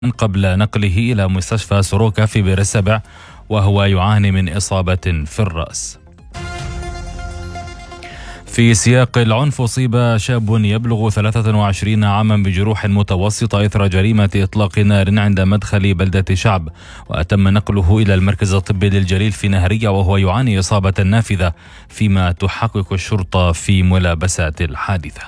قبل نقله إلى مستشفى سوروكا في بئر السبع وهو يعاني من إصابة في الرأس. في سياق العنف أصيب شاب يبلغ 23 عاما بجروح متوسطة إثر جريمة إطلاق نار عند مدخل بلدة شعب، وتم نقله إلى المركز الطبي للجليل في نهرية وهو يعاني إصابة نافذة، فيما تحقق الشرطة في ملابسات الحادثة.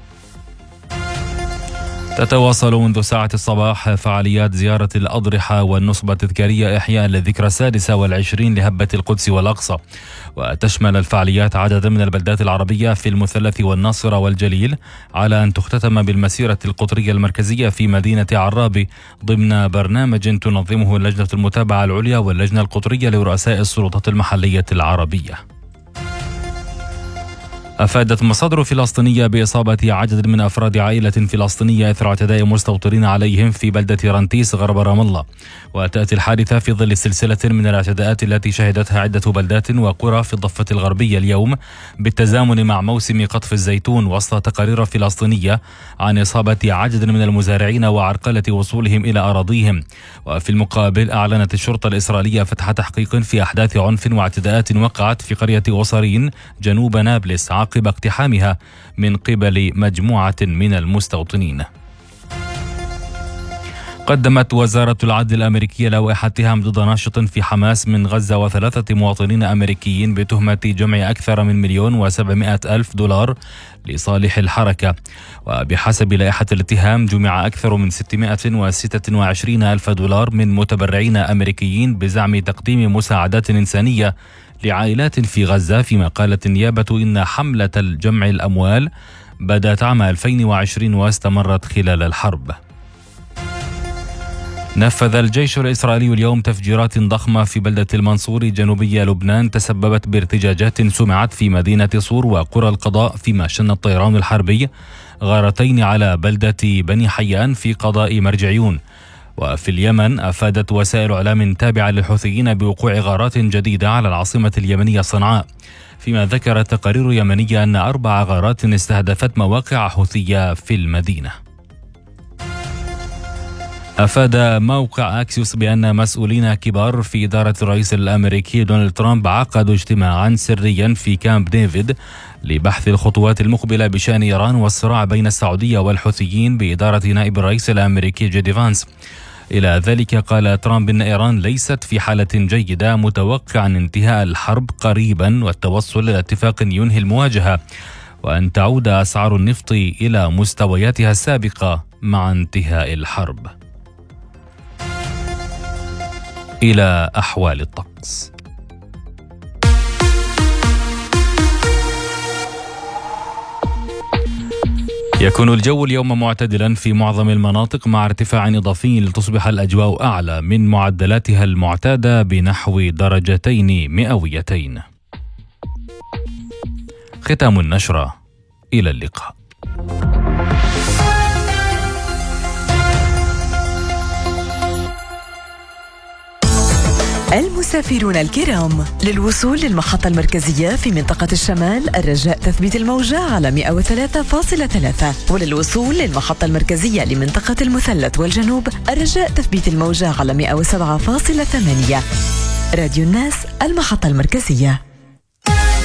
تتواصل منذ ساعة الصباح فعاليات زيارة الأضرحة والنصب التذكارية إحياء للذكرى 26 لهبة القدس والأقصى، وتشمل الفعاليات عددا من البلدات العربية في المثلث والناصرة والجليل، على أن تختتم بالمسيرة القطرية المركزية في مدينة عرابي ضمن برنامج تنظمه لجنة المتابعة العليا واللجنة القطرية لرؤساء السلطات المحلية العربية. أفادت مصادر فلسطينية بإصابة عدد من أفراد عائلة فلسطينية إثر اعتداء مستوطنين عليهم في بلدة رنتيس غرب رام الله، وتأتي الحادثة في ظل سلسلة من الاعتداءات التي شهدتها عدة بلدات وقرى في الضفة الغربية اليوم، بالتزامن مع موسم قطف الزيتون، وسط تقارير فلسطينية عن إصابة عدد من المزارعين وعرقلة وصولهم إلى أراضيهم. وفي المقابل أعلنت الشرطة الإسرائيلية فتح تحقيق في أحداث عنف واعتداءات وقعت في قرية وصرين جنوب نابلس عقب اقتحامها من قبل مجموعة من المستوطنين. قدمت وزارة العدل الأمريكية لوائح اتهام ضد ناشط في حماس من غزة و3 مواطنين أمريكيين بتهمة جمع أكثر من $1,700,000 لصالح الحركة. وبحسب لائحة الاتهام جمع أكثر من $626,000 من متبرعين أمريكيين بزعم تقديم مساعدات إنسانية لعائلات في غزة، فيما قالت النيابة إن حملة الجمع الأموال بدأت عام 2020 واستمرت خلال الحرب. نفذ الجيش الإسرائيلي اليوم تفجيرات ضخمة في بلدة المنصور جنوبي لبنان تسببت بارتجاجات سمعت في مدينة صور وقرى القضاء، فيما شن الطيران الحربي غارتين على بلدة بني حيان في قضاء مرجعيون. وفي اليمن أفادت وسائل إعلام تابعة للحوثيين بوقوع غارات جديدة على العاصمة اليمنية صنعاء، فيما ذكرت تقارير يمنية أن 4 غارات استهدفت مواقع حوثية في المدينة. أفاد موقع أكسيوس بأن مسؤولين كبار في إدارة الرئيس الأمريكي دونالد ترامب عقدوا اجتماعا سريا في كامب ديفيد لبحث الخطوات المقبلة بشأن إيران والصراع بين السعودية والحوثيين بإدارة نائب الرئيس الأمريكي جي دي فانس. إلى ذلك قال ترامب إن إيران ليست في حالة جيدة، متوقعا انتهاء الحرب قريبا والتوصل إلى اتفاق ينهي المواجهة، وأن تعود أسعار النفط إلى مستوياتها السابقة مع انتهاء الحرب. إلى أحوال الطقس. يكون الجو اليوم معتدلا في معظم المناطق مع ارتفاع إضافي لتصبح الأجواء أعلى من معدلاتها المعتادة بنحو 2 مئويتين. ختام النشرة، إلى اللقاء. المسافرون الكرام، للوصول للمحطة المركزية في منطقة الشمال الرجاء تثبيت الموجة على 103.3، وللوصول للمحطة المركزية لمنطقة المثلث والجنوب الرجاء تثبيت الموجة على 107.8. راديو الناس، المحطة المركزية.